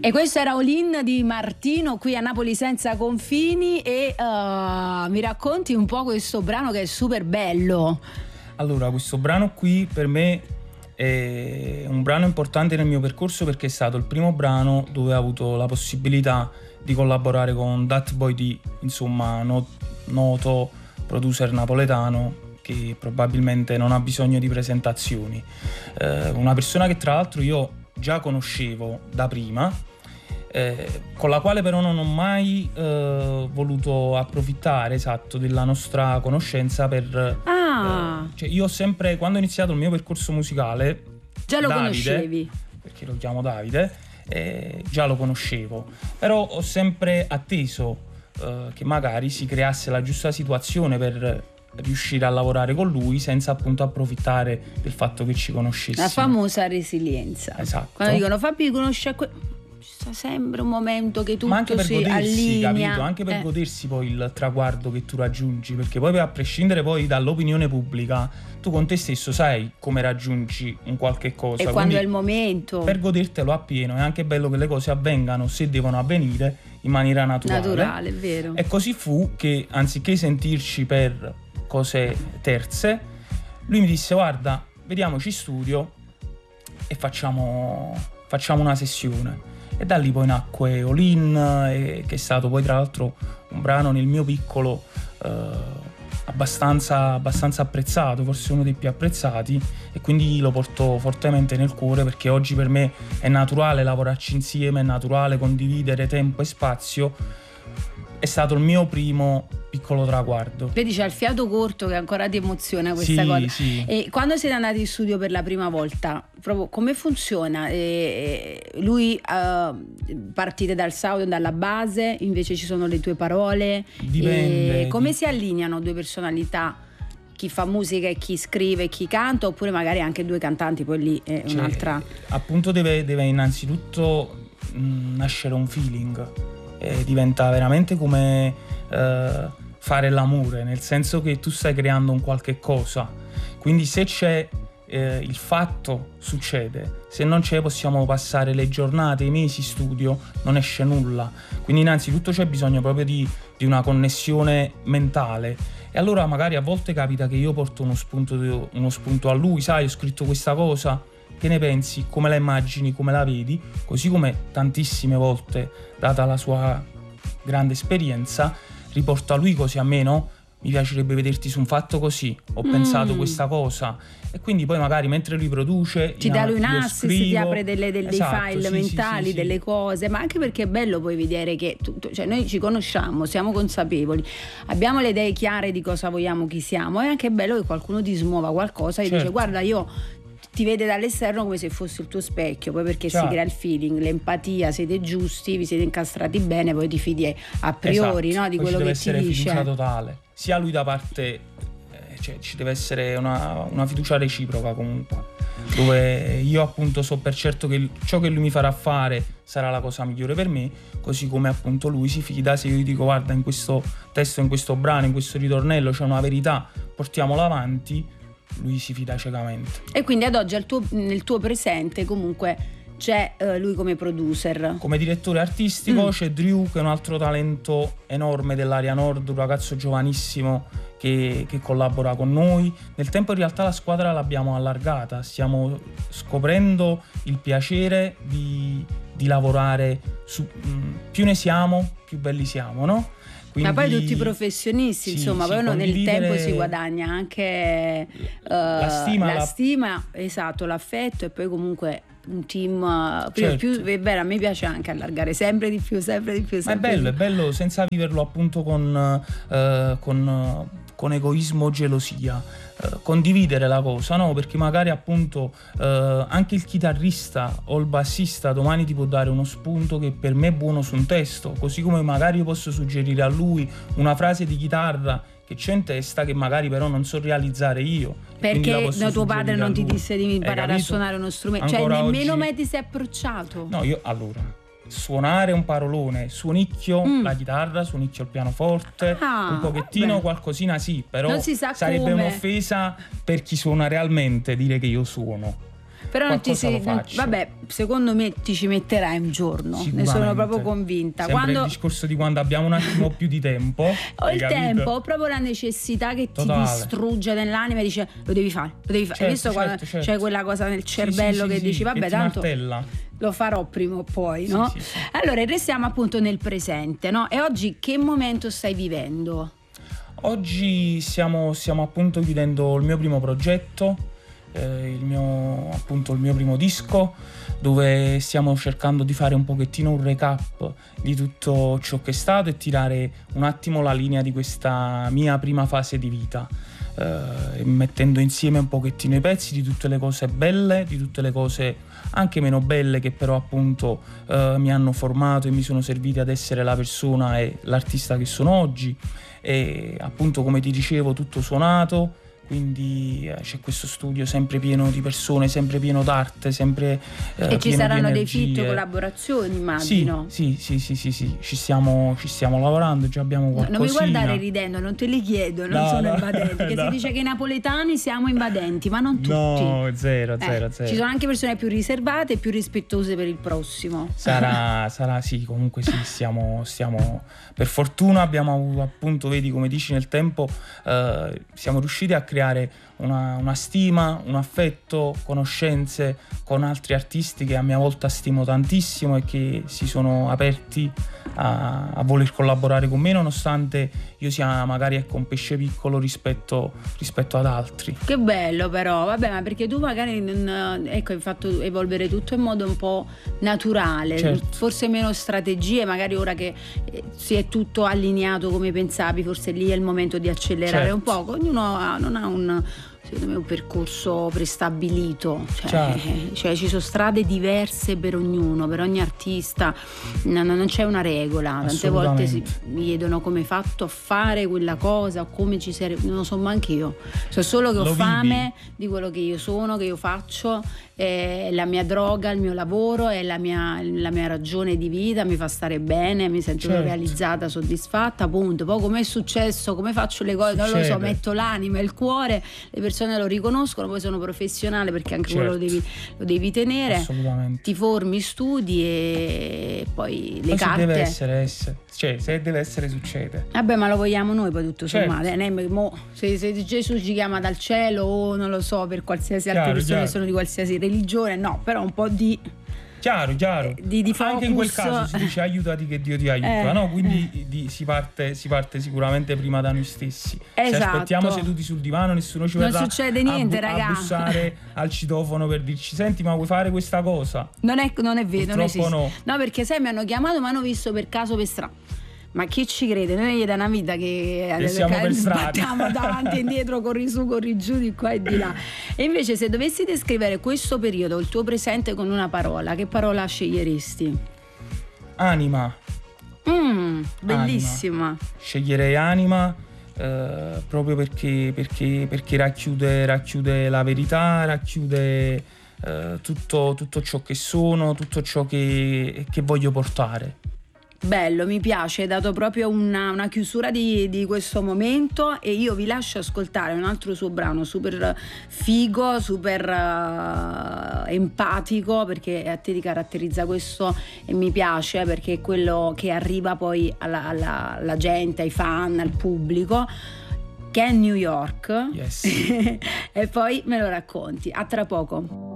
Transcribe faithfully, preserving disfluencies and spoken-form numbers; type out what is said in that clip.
E questo era All In di Martino qui a Napoli Senza Confini. E uh, mi racconti un po' questo brano che è super bello. Allora, questo brano qui per me è un brano importante nel mio percorso, perché è stato il primo brano dove ho avuto la possibilità di collaborare con Dat Boy D, insomma not- noto producer napoletano che probabilmente non ha bisogno di presentazioni, eh, una persona che tra l'altro io già conoscevo da prima, eh, con la quale però non ho mai eh, voluto approfittare, esatto, della nostra conoscenza per... Ah. Eh, cioè io ho sempre, quando ho iniziato il mio percorso musicale... Già lo Davide, conoscevi? Perché lo chiamo Davide, eh, già lo conoscevo, però ho sempre atteso eh, che magari si creasse la giusta situazione per riuscire a lavorare con lui senza appunto approfittare del fatto che ci conoscessimo. La famosa resilienza. Esatto. Quando dicono Fabio conosce que... sta sempre un momento che tutto Ma anche per si godersi, allinea, capito? Anche per eh. godersi poi il traguardo che tu raggiungi, perché poi a prescindere poi dall'opinione pubblica, tu con te stesso sai come raggiungi un qualche cosa. E quando è il momento. Per godertelo appieno è anche bello che le cose avvengano, se devono avvenire, in maniera naturale. Naturale, è vero. E così fu che anziché sentirci per cose terze, lui mi disse: guarda, vediamoci in studio e facciamo, facciamo una sessione. E da lì poi nacque All In, eh, che è stato poi tra l'altro un brano nel mio piccolo eh, abbastanza, abbastanza apprezzato, forse uno dei più apprezzati, e quindi lo porto fortemente nel cuore, perché oggi per me è naturale lavorarci insieme, è naturale condividere tempo e spazio. È stato il mio primo piccolo traguardo. Vedi, c'è il fiato corto che ancora ti emoziona questa sì, cosa. Sì. E quando siete andati in studio per la prima volta, proprio come funziona? E lui uh, partite dal sound, dalla base, invece ci sono le tue parole. Dipende. E come di... si allineano due personalità? Chi fa musica e chi scrive e chi canta, oppure magari anche due cantanti, poi lì è cioè, un'altra. Appunto deve, deve innanzitutto mh, nascere un feeling. E diventa veramente come eh, fare l'amore, nel senso che tu stai creando un qualche cosa, quindi se c'è eh, il fatto succede, se non c'è possiamo passare le giornate, i mesi in studio, non esce nulla. Quindi innanzitutto c'è bisogno proprio di, di una connessione mentale, e allora magari a volte capita che io porto uno spunto, uno spunto a lui: sai, ho scritto questa cosa, che ne pensi, come la immagini, come la vedi? Così come tantissime volte, data la sua grande esperienza, riporto a lui così: a me no, mi piacerebbe vederti su un fatto così, ho mm. pensato questa cosa, e quindi poi magari mentre lui produce ci dà lui un assist, ti apre delle, delle, esatto, dei file sì, mentali, sì, sì, delle sì. cose, ma anche perché è bello poi vedere che tu, cioè noi ci conosciamo, siamo consapevoli, abbiamo le idee chiare di cosa vogliamo, chi siamo, è anche bello che qualcuno ti smuova qualcosa e certo. dice: guarda, io ti vede dall'esterno come se fosse il tuo specchio, poi perché certo. si crea il feeling, l'empatia, siete giusti, vi siete incastrati bene, poi ti fidi a priori, esatto. no, di poi quello ci che ti deve essere dice. Fiducia totale, sia lui da parte, eh, cioè ci deve essere una, una fiducia reciproca comunque, dove io appunto so per certo che ciò che lui mi farà fare sarà la cosa migliore per me, così come appunto lui si fida se io gli dico: guarda, in questo testo, in questo brano, in questo ritornello c'è una verità, portiamola avanti. Lui si fida ciecamente. E quindi ad oggi al tuo, nel tuo presente comunque c'è uh, lui come producer. Come direttore artistico mm. c'è Drew, che è un altro talento enorme dell'area nord, un ragazzo giovanissimo che, che collabora con noi. Nel tempo in realtà la squadra l'abbiamo allargata, stiamo scoprendo il piacere di, di lavorare su, mh, più ne siamo, più belli siamo, no? Quindi, ma poi tutti sì, professionisti, insomma, sì, poi uno nel condividere... tempo si guadagna anche uh, la, stima, la, la stima, esatto, l'affetto, e poi comunque un team uh, più, certo. più è vero, a me piace anche allargare sempre di più, sempre di più. Sempre ma è bello, di è bello senza viverlo appunto con, uh, con, uh, con egoismo o gelosia. Uh, condividere la cosa, no? Perché magari appunto uh, anche il chitarrista o il bassista domani ti può dare uno spunto che per me è buono su un testo, così come magari io posso suggerire a lui una frase di chitarra che c'ho in testa che magari però non so realizzare io, perché no, tuo padre non ti disse di imparare a suonare uno strumento, ancora cioè nemmeno oggi... mai ti sei approcciato. No, io allora suonare un parolone, suonicchio mm. la chitarra, suonicchio il pianoforte, ah, un pochettino vabbè. qualcosina sì, però non si sa sarebbe come. un'offesa per chi suona realmente dire che io suono. Però non ti qualcosa si, lo non- faccio. vabbè, secondo me ti ci metterai un giorno, ne sono Sicuramente. proprio convinta. Sempre Quando il discorso di quando abbiamo un attimo più di tempo. ho hai il capito? tempo, ho proprio la necessità che ti Totale. distrugge nell'anima e dice lo devi fare, lo devi fare. Hai Certo, visto quando certo, certo. c'è quella cosa nel Sì, cervello sì, che sì, dici sì, vabbè che ti tanto martella. lo farò prima o poi, Sì, no? sì, sì. Allora restiamo appunto nel presente, no? E oggi che momento stai vivendo? Oggi stiamo, stiamo appunto chiudendo il mio primo progetto, eh, il mio, appunto il mio primo disco, dove stiamo cercando di fare un pochettino un recap di tutto ciò che è stato e tirare un attimo la linea di questa mia prima fase di vita, eh, mettendo insieme un pochettino i pezzi di tutte le cose belle, di tutte le cose anche meno belle che però appunto eh, mi hanno formato e mi sono servite ad essere la persona e l'artista che sono oggi. E appunto, come ti dicevo, tutto suonato, quindi eh, c'è questo studio sempre pieno di persone, sempre pieno d'arte, sempre eh, E ci pieno saranno di dei energie. feat, collaborazioni, Sì, immagino. sì, sì, sì, sì, sì, ci stiamo, ci stiamo lavorando, già abbiamo No, qualcosina. non mi guardare ridendo, non te li chiedo, non No, sono no, invadenti, perché no. si dice che i napoletani siamo invadenti, ma non tutti. No, zero, Eh, zero, zero. Ci sono anche persone più riservate e più rispettose per il prossimo. Sarà, sarà sì, comunque sì, stiamo, stiamo, per fortuna abbiamo avuto, appunto, vedi come dici nel tempo, eh, siamo riusciti a creare una, una stima, un affetto, conoscenze con altri artisti che a mia volta stimo tantissimo e che si sono aperti a, a voler collaborare con me, nonostante io sia magari ecco, un pesce piccolo rispetto, rispetto ad altri. Che bello però, vabbè, ma perché tu magari non, ecco, hai fatto evolvere tutto in modo un po' naturale, Certo. forse meno strategie, magari ora che eh, si è tutto allineato come pensavi, forse lì è il momento di accelerare Certo. un po'. Ognuno ha, non ha un, secondo me, un percorso prestabilito, cioè, Chiaro. eh, cioè ci sono strade diverse per ognuno, per ogni artista, no, no, non c'è una regola, tante volte si, Assolutamente. mi chiedono come hai fatto a fare quella cosa o come ci sei, non lo so manche io, so solo che ho Lo vivi? fame di quello che io sono, che io faccio, è la mia droga, il mio lavoro, è la mia, la mia ragione di vita, mi fa stare bene, mi sento Certo. realizzata, soddisfatta, punto. Poi come è successo, come faccio le cose, non lo so, Succede. metto l'anima e il cuore, le persone lo riconoscono, poi sono professionale perché anche quello lo Certo. devi, lo devi tenere, Assolutamente. ti formi, studi e poi le Poi se carte. deve essere, essere, cioè se deve essere succede. Vabbè, ma lo vogliamo noi poi tutto Certo. sommato. eh, ne- mo, se, se Gesù ci chiama dal cielo o non lo so, per qualsiasi altre Chiaro, persone che chiaro. sono di qualsiasi religione, no, però un po' di, Chiaro, chiaro. di, di focus. Anche in quel caso si dice aiutati che Dio ti aiuta, Eh, no? Quindi di- si, parte, si parte sicuramente prima da noi stessi. Se Esatto. aspettiamo seduti sul divano, nessuno ci Non verrà succede a niente, bu- a, raga. bussare al citofono per dirci senti ma vuoi fare questa cosa? Non è, non è vero, non Purtroppo esiste. no. No, perché sai, mi hanno chiamato, mi hanno visto per caso per strada. Ma chi ci crede? Noi gli da una vita che, Che siamo per strada. sbattiamo davanti e indietro, corri su, corri giù, di qua e di là. E invece se dovessi descrivere questo periodo, il tuo presente con una parola, che parola sceglieresti? Anima. Mm, bellissima. Sceglierei anima eh, proprio perché, perché, perché racchiude, racchiude la verità, racchiude eh, tutto, tutto ciò che sono, tutto ciò che, che voglio portare. Bello, mi piace, hai dato proprio una, una chiusura di, di questo momento e io vi lascio ascoltare un altro suo brano super figo, super uh, empatico, perché a te ti caratterizza questo e mi piace perché è quello che arriva poi alla, alla, alla gente, ai fan, al pubblico, che è New York. Yes. E poi me lo racconti. A tra poco.